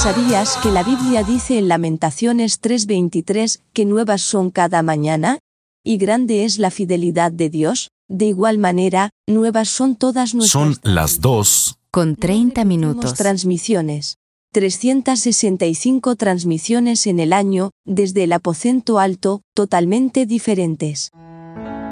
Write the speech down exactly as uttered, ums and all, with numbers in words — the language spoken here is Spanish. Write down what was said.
¿Sabías que la Biblia dice en Lamentaciones tres veintitrés que nuevas son cada mañana? Y grande es la fidelidad de Dios. De igual manera, nuevas son todas nuestras... Son las dos con treinta minutos. Transmisiones. trescientas sesenta y cinco transmisiones en el año, desde el aposento alto, totalmente diferentes.